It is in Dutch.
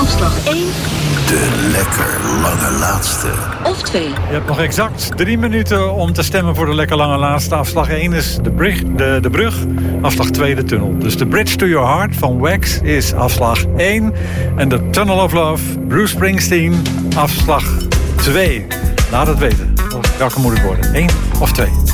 afslag 1. De lekker lange laatste. Of 2. Je hebt nog exact 3 minuten om te stemmen voor de lekker lange laatste. Afslag 1 is de brug. Afslag 2 de tunnel. Dus de Bridge to Your Heart van Wax is afslag 1. En de Tunnel of Love, Bruce Springsteen, afslag 2. Laat het weten. Welke moet het worden? 1 of 2?